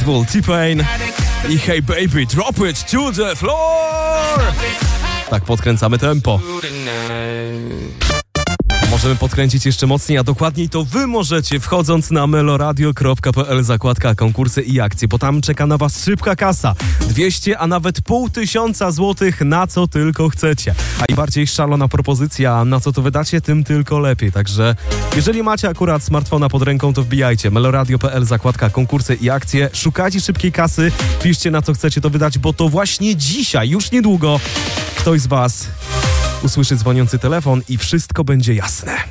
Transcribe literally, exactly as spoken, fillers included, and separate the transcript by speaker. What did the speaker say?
Speaker 1: T-Pain i Hey Baby, drop it to the floor! Tak podkręcamy tempo. Możemy podkręcić jeszcze mocniej, a dokładniej to wy możecie, wchodząc na meloradio kropka p l, zakładka konkursy i akcje, bo tam czeka na was szybka kasa. dwieście, a nawet pół tysiąca złotych, na co tylko chcecie. A im bardziej szalona propozycja, na co to wydacie, tym tylko lepiej. Także jeżeli macie akurat smartfona pod ręką, to wbijajcie meloradio kropka p l, zakładka konkursy i akcje. Szukajcie szybkiej kasy, piszcie, na co chcecie to wydać, bo to właśnie dzisiaj, już niedługo, ktoś z was usłyszy dzwoniący telefon i wszystko będzie jasne.